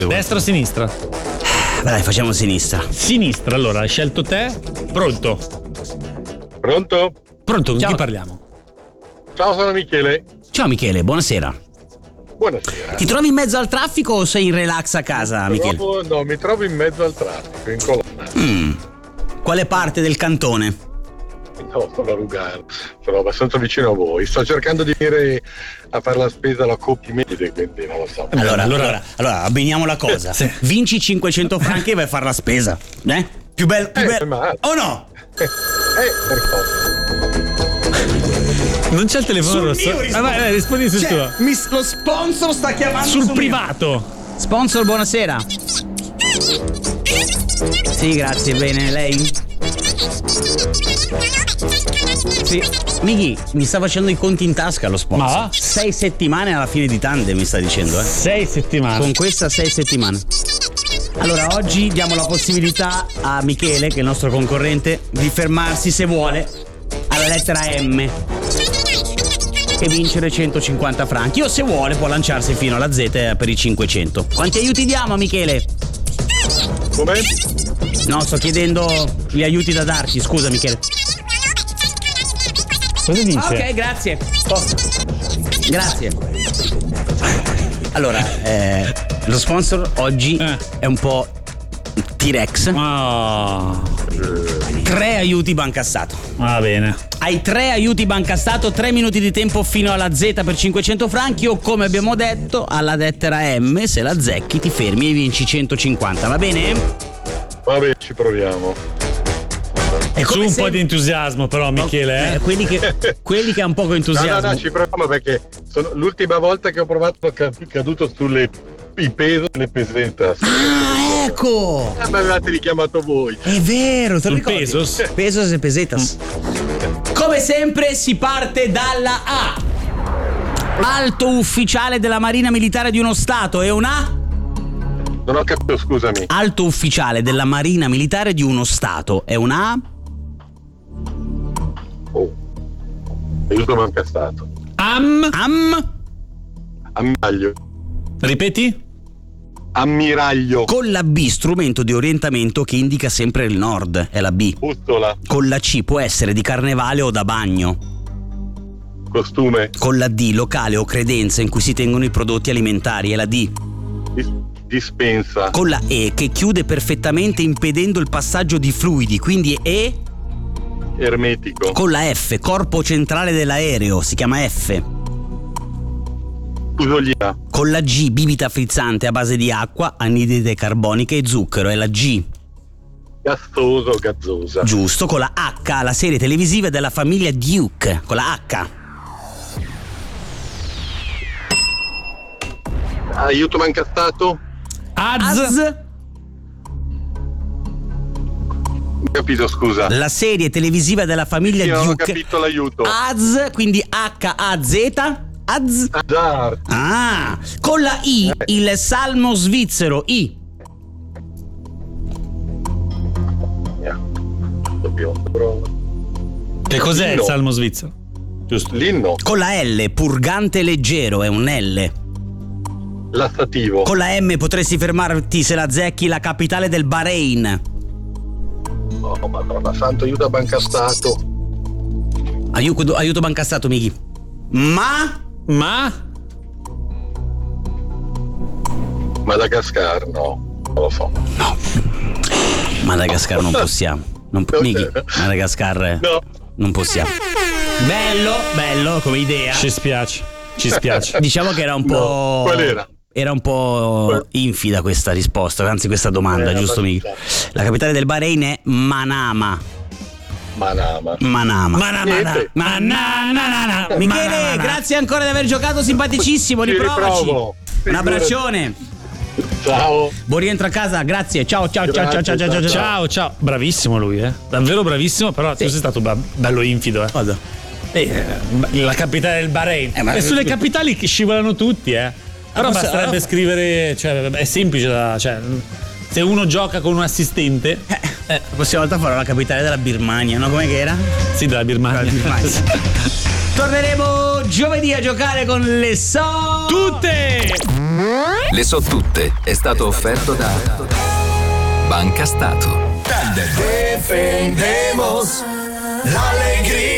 Destra o sinistra? Dai, facciamo sinistra. Sinistra, allora, hai scelto te? Pronto? Pronto? Pronto, con Ciao. chi parliamo? Ciao, sono Michele. Ciao Michele, buonasera. Buonasera. Ti trovi in mezzo al traffico o sei in relax a casa, Michele? Mi trovo in mezzo al traffico, in colonna. Quale parte del cantone? No, sono a Lugano, sono abbastanza vicino a voi. Sto cercando di venire a fare la spesa alla Coppi Mede, quindi non lo so. Allora, abbiniamo la cosa. Sì. Vinci 500 franchi e vai a fare la spesa. Più bello. ma- O no? Non c'è il telefono Sul rosso? mio rispondo. Vai, rispondi sul tuo. Lo sponsor sta chiamando Sul mio. privato. Sponsor, buonasera. Sì, grazie, bene, lei? Sì. Mighi, mi sta facendo i conti in tasca lo sponsor. Ma va? 6 settimane alla fine di tandem, mi sta dicendo, 6 settimane. Con questa 6 settimane. Allora, oggi diamo la possibilità a Michele, che è il nostro concorrente, di fermarsi, se vuole, alla lettera M e vincere 150 franchi. O se vuole può lanciarsi fino alla Z per i 500. Quanti aiuti diamo a Michele? Come? No, sto chiedendo gli aiuti da darti, scusa Michele. Cosa dice? Ok, grazie. Grazie. Allora, lo sponsor oggi è un po' T-Rex. Ah, 3 aiuti Banca Stato. va bene. Hai 3 aiuti Banca Stato, 3 minuti di tempo fino alla Z per 500 franchi o, come abbiamo detto, alla lettera M, se la azzecchi ti fermi e vinci 150, va bene? Vabbè, ci proviamo. E Su un po' di entusiasmo però, Michele, quelli che ha un poco entusiasmo. No, ci proviamo perché l'ultima volta che ho provato ho caduto sulle i peso e le pesetas. Ah, ecco! Mi avevate richiamato voi. È vero, te lo Sul ricordi? pesos? Pesos e pesetas. Come sempre si parte dalla A. Alto ufficiale della Marina Militare di uno Stato è una? Non ho capito, scusami. Alto ufficiale della Marina Militare di uno Stato è una? Oh. Aiuto Banca Stato. Am? Ammiraglio. Ripeti? Ammiraglio. Con la B, strumento di orientamento che indica sempre il nord, è la B. Bussola. Con la C può essere di carnevale o da bagno. Costume. Con la D, locale o credenza in cui si tengono i prodotti alimentari, è la D. Dispensa. Con la E, che chiude perfettamente impedendo il passaggio di fluidi, quindi E. Ermetico. Con la F, corpo centrale dell'aereo, si chiama F. Fusoliera. Con la G, bibita frizzante a base di acqua, anidride carbonica e zucchero, è la G. Gassoso, gazzosa. Giusto. Con la H, la serie televisiva della famiglia Duke, con la H. Aiuto Banca Stato. Az. Non ho capito, scusa. La serie televisiva della famiglia Io non ho Duke. capito l'aiuto. Az, quindi H-A-Z. Az. Azzar. Ah, con la I, il salmo svizzero, I. Che cos'è il L'inno. salmo svizzero? Giusto. L'inno. Con la L, purgante leggero, è un L. Lassativo. Con la M potresti fermarti se la azzecchi, la capitale del Bahrain. Oh, madonna santo, aiuto Banca Stato. Aiuto Banca Stato, Mighi. Ma? Madagascar, no. Non lo so. No. Madagascar non possiamo. Mighi, Madagascar No. non possiamo. Bello come idea. Ci spiace. Diciamo che era un No, po'. qual era? Era un po' infida questa risposta, anzi questa domanda, giusto Mighi? La capitale del Bahrain è Manama. Manama. Niente. Michele, grazie ancora di aver giocato, simpaticissimo, Ci riprovaci. riprovo. Un abbraccione. Ciao. Buon rientro a casa, grazie. Ciao. Ciao. Bravissimo lui, davvero bravissimo, però tu sei stato bello infido, Vado. La capitale del Bahrain. Ma- E sulle capitali che scivolano tutti, Però basterebbe scrivere, cioè, è semplice se uno gioca con un assistente. La prossima volta farò la capitale della Birmania, no? Com'è che era? Sì, della Birmania. Torneremo nuovo giovedì a giocare con le tutte! Le so tutte è stato offerto da Banca Stato. Defendemos la alegría.